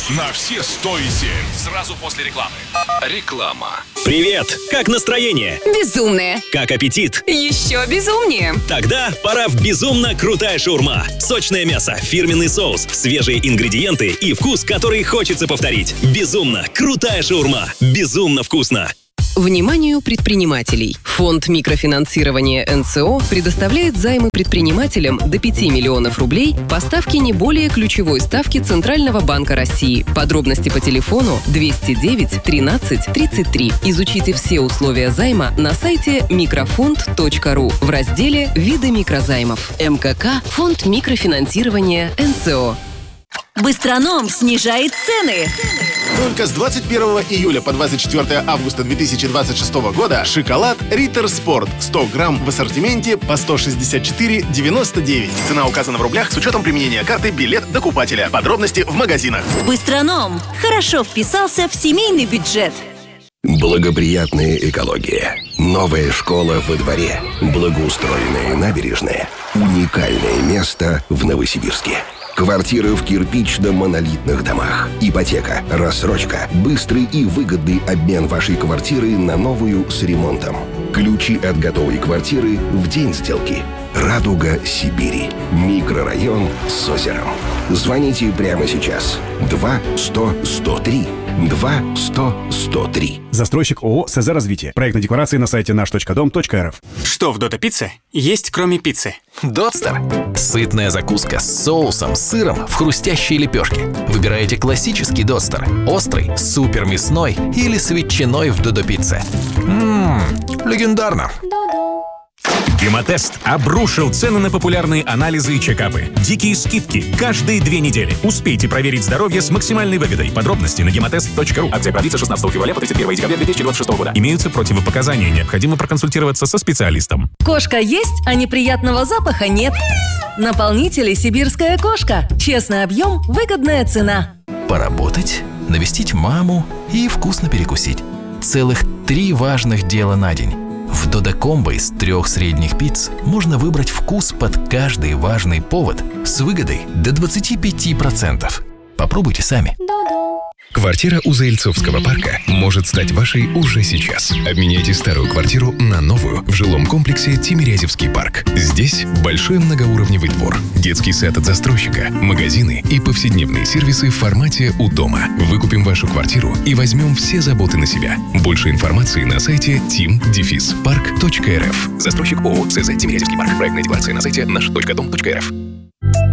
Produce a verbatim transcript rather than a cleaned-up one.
на все сто и семь. Сразу после рекламы. Реклама. Привет! Как настроение? Безумное. Как аппетит? Еще безумнее. Тогда пора в безумно крутая шаурма. Сочное мясо, фирменный соус, свежие ингредиенты и вкус, который хочется повторить. Безумно крутая шаурма. Безумно вкусно. Вниманию предпринимателей. Фонд микрофинансирования эн цэ о предоставляет займы предпринимателям до пяти миллионов рублей по ставке не более ключевой ставки Центрального банка России. Подробности по телефону двести девять тринадцать тридцать три. Изучите все условия займа на сайте микрофонд точка ру в разделе «Виды микрозаймов». эм ка ка – Фонд микрофинансирования эн цэ о. Быстроном снижает цены. Только с двадцать первого июля по двадцать четвёртое августа две тысячи двадцать шестого года шоколад Риттер Спорт сто грамм в ассортименте по сто шестьдесят четыре девяносто девять. Цена указана в рублях с учетом применения карты «Билет докупателя». Подробности в магазинах. Быстроном хорошо вписался в семейный бюджет. Благоприятная экология. Новая школа во дворе. Благоустроенные набережные. Уникальное место в Новосибирске. Квартиры в кирпично-монолитных домах. Ипотека, рассрочка, быстрый и выгодный обмен вашей квартиры на новую с ремонтом. Ключи от готовой квартиры в день сделки. Радуга Сибири. Микрорайон с озером. Звоните прямо сейчас. два сто сто три. два сто сто три. Застройщик ООО «СЗ Развитие». Проектная декларация на сайте наш точка дом точка эр эф. Что в Додо Пицце есть, кроме пиццы? Дотстер. Сытная закуска с соусом, сыром в хрустящей лепешке. Выбираете классический Дотстер, острый, супер мясной или с ветчиной в Додо Пицце. Ммм, легендарно. Гемотест обрушил цены на популярные анализы и чекапы. Дикие скидки каждые две недели. Успейте проверить здоровье с максимальной выгодой. Подробности на гемотест точка ру. Акция продлится шестнадцатого февраля по тридцать первое декабря две тысячи двадцать шестого года. Имеются противопоказания. Необходимо проконсультироваться со специалистом. Кошка есть, а неприятного запаха нет. Наполнители «Сибирская кошка». Честный объем, выгодная цена. Поработать, навестить маму и вкусно перекусить. Целых три важных дела на день. В Додо Комбо из трех средних пиц можно выбрать вкус под каждый важный повод с выгодой до двадцати пяти процентов. Попробуйте сами. Квартира у Заильцовского парка может стать вашей уже сейчас. Обменяйте старую квартиру на новую в жилом комплексе Тимирязевский парк. Здесь большой многоуровневый двор, детский сад от застройщика, магазины и повседневные сервисы в формате «У дома». Выкупим вашу квартиру и возьмем все заботы на себя. Больше информации на сайте тим парк точка эр эф. Застройщик ООО «СЗ Тимирязевский парк». Проектная декларация на сайте наш точка дом точка эр эф.